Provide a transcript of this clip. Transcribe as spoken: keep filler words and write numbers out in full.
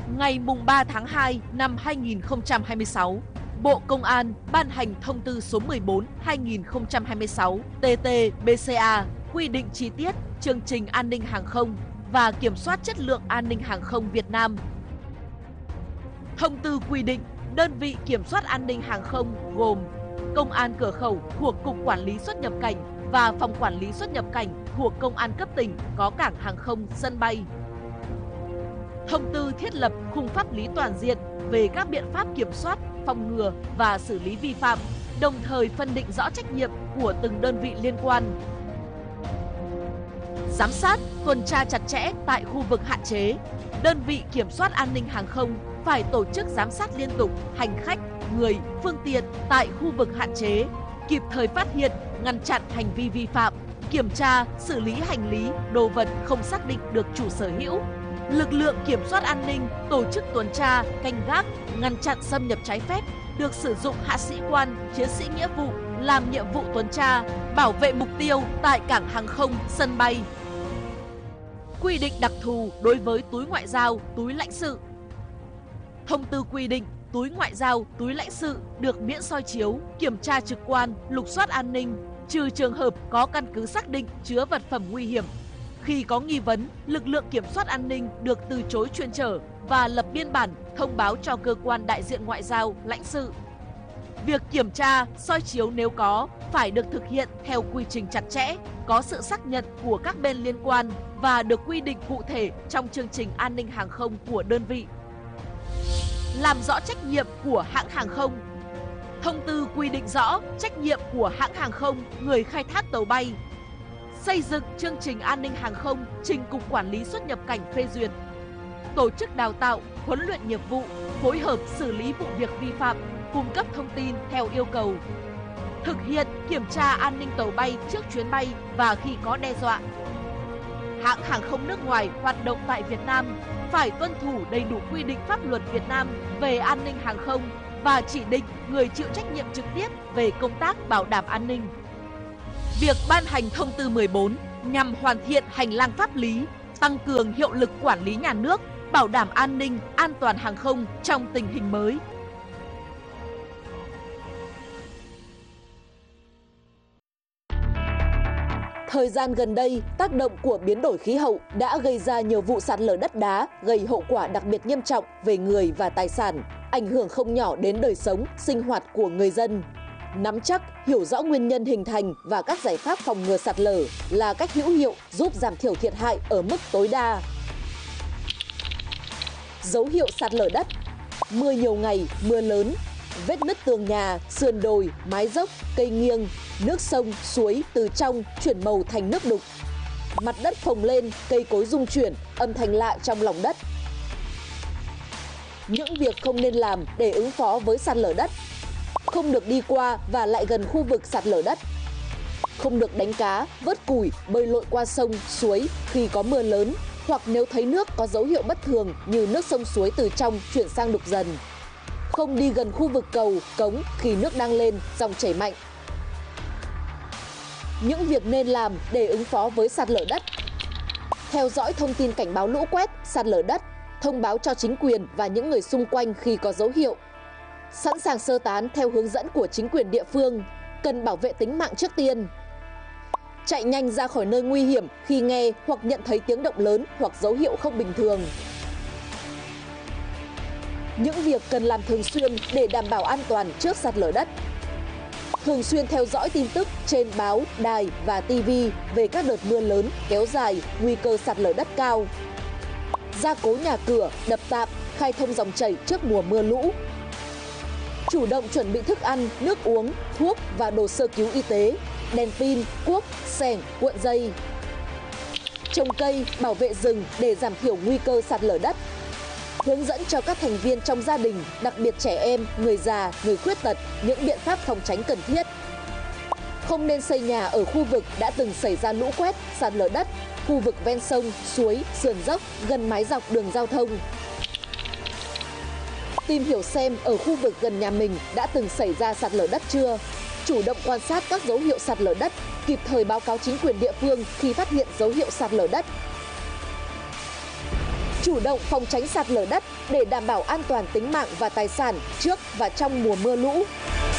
Ngày ba tháng hai năm hai nghìn không trăm hai mươi sáu, Bộ Công an ban hành thông tư số mười bốn trên hai nghìn không trăm hai mươi sáu T T B C A quy định chi tiết chương trình an ninh hàng không và kiểm soát chất lượng an ninh hàng không Việt Nam. Thông tư quy định đơn vị kiểm soát an ninh hàng không gồm Công an cửa khẩu thuộc Cục Quản lý xuất nhập cảnh và Phòng Quản lý xuất nhập cảnh thuộc Công an cấp tỉnh có cảng hàng không, sân bay. Thông tư thiết lập khung pháp lý toàn diện về các biện pháp kiểm soát, phòng ngừa và xử lý vi phạm, đồng thời phân định rõ trách nhiệm của từng đơn vị liên quan. Giám sát, tuần tra chặt chẽ tại khu vực hạn chế. Đơn vị kiểm soát an ninh hàng không phải tổ chức giám sát liên tục hành khách, người, phương tiện tại khu vực hạn chế, kịp thời phát hiện, ngăn chặn hành vi vi phạm, kiểm tra, xử lý hành lý, đồ vật không xác định được chủ sở hữu. Lực lượng kiểm soát an ninh tổ chức tuần tra, canh gác, ngăn chặn xâm nhập trái phép, được sử dụng hạ sĩ quan, chiến sĩ nghĩa vụ làm nhiệm vụ tuần tra, bảo vệ mục tiêu tại cảng hàng không, sân bay. Quy định đặc thù đối với túi ngoại giao, túi lãnh sự. Thông tư quy định túi ngoại giao, túi lãnh sự được miễn soi chiếu, kiểm tra trực quan, lục soát an ninh, trừ trường hợp có căn cứ xác định chứa vật phẩm nguy hiểm. Khi có nghi vấn, lực lượng kiểm soát an ninh được từ chối chuyên chở và lập biên bản thông báo cho cơ quan đại diện ngoại giao, lãnh sự. Việc kiểm tra, soi chiếu nếu có phải được thực hiện theo quy trình chặt chẽ, có sự xác nhận của các bên liên quan và được quy định cụ thể trong chương trình an ninh hàng không của đơn vị. Làm rõ trách nhiệm của hãng hàng không. Thông tư quy định rõ trách nhiệm của hãng hàng không, người khai thác tàu bay. Xây dựng chương trình an ninh hàng không trình Cục Quản lý xuất nhập cảnh phê duyệt. Tổ chức đào tạo, huấn luyện nghiệp vụ, phối hợp xử lý vụ việc vi phạm, cung cấp thông tin theo yêu cầu. Thực hiện kiểm tra an ninh tàu bay trước chuyến bay và khi có đe dọa. Hãng hàng không nước ngoài hoạt động tại Việt Nam phải tuân thủ đầy đủ quy định pháp luật Việt Nam về an ninh hàng không và chỉ định người chịu trách nhiệm trực tiếp về công tác bảo đảm an ninh. Việc ban hành thông tư mười bốn nhằm hoàn thiện hành lang pháp lý, tăng cường hiệu lực quản lý nhà nước, bảo đảm an ninh, an toàn hàng không trong tình hình mới. Thời gian gần đây, tác động của biến đổi khí hậu đã gây ra nhiều vụ sạt lở đất đá, gây hậu quả đặc biệt nghiêm trọng về người và tài sản, ảnh hưởng không nhỏ đến đời sống, sinh hoạt của người dân. Nắm chắc, hiểu rõ nguyên nhân hình thành và các giải pháp phòng ngừa sạt lở là cách hữu hiệu giúp giảm thiểu thiệt hại ở mức tối đa. Dấu hiệu sạt lở đất: mưa nhiều ngày, mưa lớn, vết nứt tường nhà, sườn đồi, mái dốc, cây nghiêng, nước sông, suối từ trong chuyển màu thành nước đục. Mặt đất phồng lên, cây cối rung chuyển, âm thanh lạ trong lòng đất. Những việc không nên làm để ứng phó với sạt lở đất: không được đi qua và lại gần khu vực sạt lở đất. Không được đánh cá, vớt củi, bơi lội qua sông, suối khi có mưa lớn hoặc nếu thấy nước có dấu hiệu bất thường như nước sông suối từ trong chuyển sang đục dần. Không đi gần khu vực cầu, cống khi nước đang lên, dòng chảy mạnh. Những việc nên làm để ứng phó với sạt lở đất: theo dõi thông tin cảnh báo lũ quét, sạt lở đất, thông báo cho chính quyền và những người xung quanh khi có dấu hiệu. Sẵn sàng sơ tán theo hướng dẫn của chính quyền địa phương, cần bảo vệ tính mạng trước tiên. Chạy nhanh ra khỏi nơi nguy hiểm khi nghe hoặc nhận thấy tiếng động lớn hoặc dấu hiệu không bình thường. Những việc cần làm thường xuyên để đảm bảo an toàn trước sạt lở đất: thường xuyên theo dõi tin tức trên báo, đài và ti vi về các đợt mưa lớn kéo dài, nguy cơ sạt lở đất cao. Gia cố nhà cửa, đập tạm, khai thông dòng chảy trước mùa mưa lũ. Chủ động chuẩn bị thức ăn, nước uống, thuốc và đồ sơ cứu y tế, đèn pin, cuốc, xẻng, cuộn dây. Trồng cây, bảo vệ rừng để giảm thiểu nguy cơ sạt lở đất. Hướng dẫn cho các thành viên trong gia đình, đặc biệt trẻ em, người già, người khuyết tật, những biện pháp phòng tránh cần thiết. Không nên xây nhà ở khu vực đã từng xảy ra lũ quét, sạt lở đất, khu vực ven sông, suối, sườn dốc, gần mái dọc đường giao thông. Tìm hiểu xem ở khu vực gần nhà mình đã từng xảy ra sạt lở đất chưa. Chủ động quan sát các dấu hiệu sạt lở đất, kịp thời báo cáo chính quyền địa phương khi phát hiện dấu hiệu sạt lở đất. chủ động phòng tránh sạt lở đất để đảm bảo an toàn tính mạng và tài sản trước và trong mùa mưa lũ.